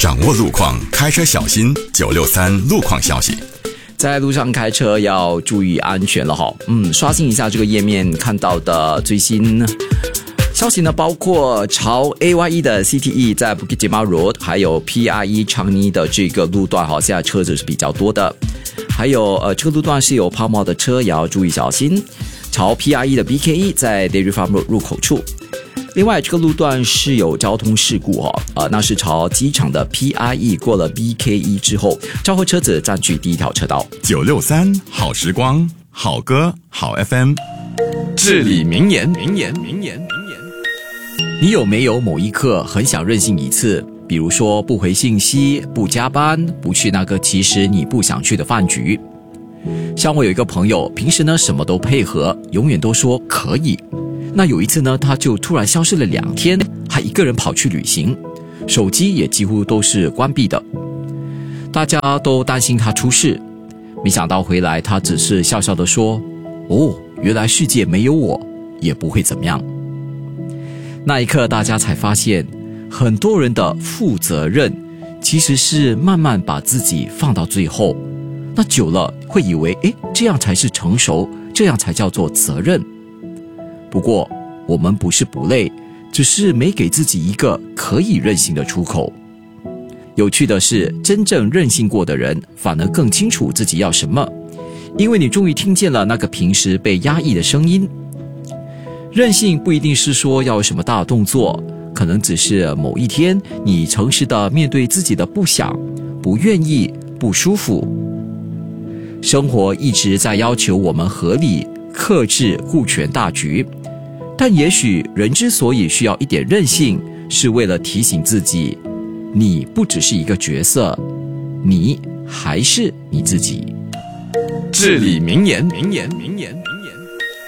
掌握路况，开车小心963路况消息。 在路上开车要注意安全了哈。刷新一下这个页面看到的最新消息呢，包括朝 AYE 的 CTE 在 Bukit Timah Road， 还有 PRE 长尼的这个路段哈，现在车子是比较多的。还有这个路段是有抛锚的车，也要注意小心。朝 PRE 的 BKE 在 Dairy Farm Road 入口处。另外，这个路段是有交通事故那是朝机场的 PRE 过了 BKE 之后，召回车子占据第一条车道。 963好时光，好歌，好 FM。 至理名言。你有没有某一刻很想任性一次？比如说不回信息，不加班，不去那个其实你不想去的饭局。像我有一个朋友，平时呢什么都配合，永远都说可以。那有一次呢，他就突然消失了2天，还一个人跑去旅行，手机也几乎都是关闭的。大家都担心他出事，没想到回来他只是笑笑地说：“原来世界没有我也不会怎么样。”那一刻，大家才发现，很多人的负责任其实是慢慢把自己放到最后。那久了会以为，这样才是成熟，这样才叫做责任。不过我们不是不累，只是没给自己一个可以任性的出口。有趣的是，真正任性过的人反而更清楚自己要什么，因为你终于听见了那个平时被压抑的声音。任性不一定是说要有什么大动作，可能只是某一天你诚实地面对自己的不想、不愿意、不舒服。生活一直在要求我们合理、克制、顾全大局，但也许人之所以需要一点任性，是为了提醒自己，你不只是一个角色，你还是你自己。 至理名言。